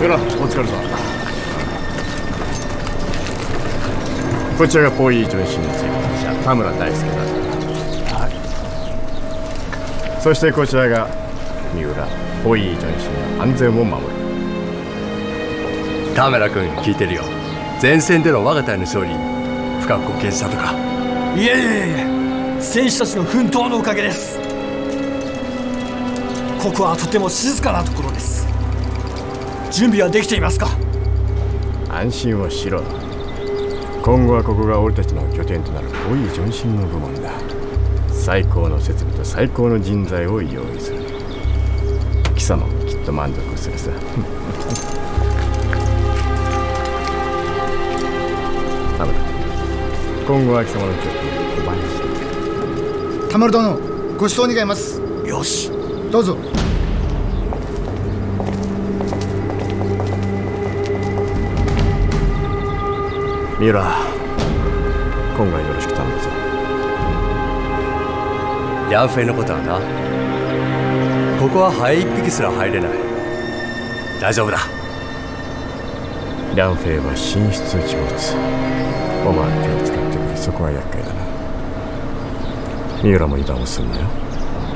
よな、お疲れ様だ。こちらがポイージョンシンの責任者田村大輔だ。はい。そしてこちらが三浦、ポイージョンシンの安全を守る。 田村君聞いてるよ。前線での我が隊の勝利深く貢献したとか。 いえいえいえ、選手たちの奮闘のおかげです。ここはとても静かなところです。準備はできていますか？ 安心をしろ。今後はここが俺たちの拠点となるポイージョンシンの部門だ。最高の設備と最高の人材を用意する。貴様もきっと満足するさ。田村、今後は貴様の拠点を小林。 田村殿、ご指導願います。 よし、 どうぞ。 三浦、今後はよろしく頼むぞ。 ヤンフェイのことはな、ここはハエ一匹すら入れない。大丈夫だ。 リャンフェイは神出鬼没。お前の手を使ってくる。そこは厄介だな。三浦も油断をするなよ。